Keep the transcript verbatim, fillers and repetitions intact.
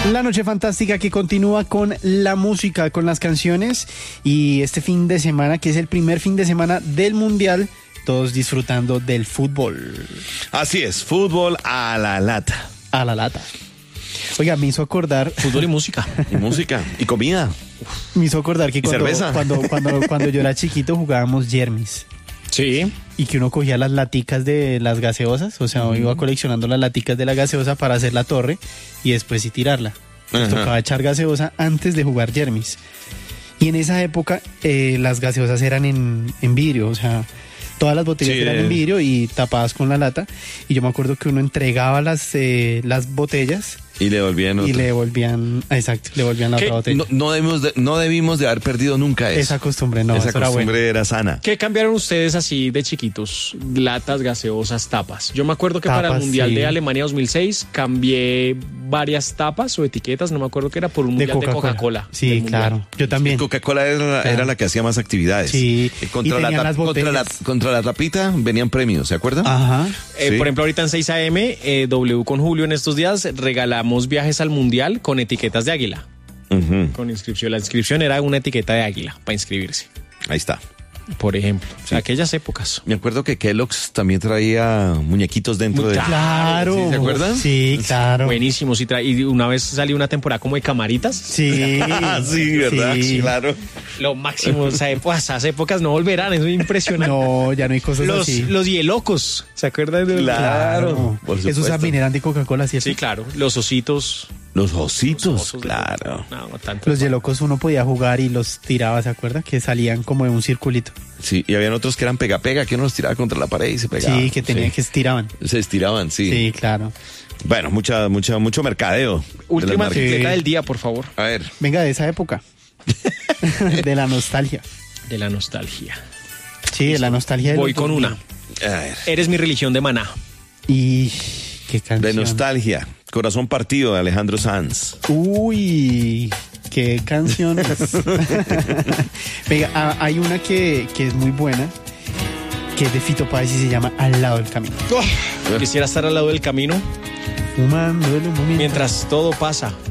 La noche fantástica que continúa con la música, con las canciones, y este fin de semana, que es el primer fin de semana del Mundial, todos disfrutando del fútbol. Así es, fútbol a la lata. A la lata. Oiga, me hizo acordar... Fútbol y música. Y música, y comida. Me hizo acordar que cuando, cerveza. cuando, cuando, cuando yo era chiquito jugábamos yermis. Sí. Y que uno cogía las laticas de las gaseosas, o sea, uh-huh. iba coleccionando las laticas de la gaseosa para hacer la torre y después sí tirarla. Nos uh-huh. tocaba echar gaseosa antes de jugar yermis. Y en esa época eh, las gaseosas eran en, en vidrio, o sea, todas las botellas sí, eran en vidrio y tapadas con la lata. Y yo me acuerdo que uno entregaba las, eh, las botellas. Y le devolvían otra. Y le devolvían, exacto, le devolvían la otra botella. No, no, debimos de, no debimos de haber perdido nunca eso. Esa costumbre, no, Esa eso costumbre era, bueno. era sana. ¿Qué cambiaron ustedes así de chiquitos? Latas, gaseosas, tapas. Yo me acuerdo que tapas, para el Mundial sí. de Alemania dos mil seis cambié varias tapas o etiquetas, no me acuerdo qué era, por un Mundial de Coca-Cola. De Coca-Cola sí, claro. Yo también. Coca-Cola era, claro. era la que hacía más actividades. Sí. Contra, y la, tap, las contra, la, contra la tapita venían premios, ¿se acuerdan? Ajá. Eh, sí. Por ejemplo, ahorita en seis a eme, eh, W con Julio en estos días regalamos viajes al Mundial con etiquetas de águila. Uh-huh. Con inscripción. La inscripción era una etiqueta de águila para inscribirse. Ahí está. Por ejemplo, sí. aquellas épocas. Me acuerdo que Kellogg's también traía muñequitos dentro de... Claro. ¿Sí? ¿Se acuerdan? Sí, claro. Buenísimos. Y, tra- y una vez salió una temporada como de camaritas. Sí. sí, ¿verdad? Sí. Claro. Lo máximo. O sea, esas épocas no volverán. Eso es impresionante. No, ya no hay cosas los, así. Los hielocos. ¿Se acuerdan de Claro. claro. Esos también eran de Coca-Cola, ¿cierto? Sí, claro. Los ositos. Los ositos, los osos claro. No, no tanto. Los yelocos uno podía jugar y los tiraba, ¿se acuerda? Que salían como de un circulito. Sí, y habían otros que eran pega-pega, que uno los tiraba contra la pared y se pegaban. Sí, que tenían sí. que estiraban. Se estiraban, sí. Sí, claro. Bueno, mucha, mucha, mucho mercadeo. Última bicicleta sí. del día, por favor. A ver. Venga, de esa época. De la nostalgia. De la nostalgia. Sí, de la nostalgia. De Voy con una. A ver. Eres mi religión de Maná. Y... qué canción. De nostalgia. Corazón partido de Alejandro Sanz. Uy, qué canciones. Venga, hay una que, que es muy buena, que es de Fito Páez y se llama Al lado del camino. Oh, quisiera estar al lado del camino. Fumando el humo mientras todo pasa.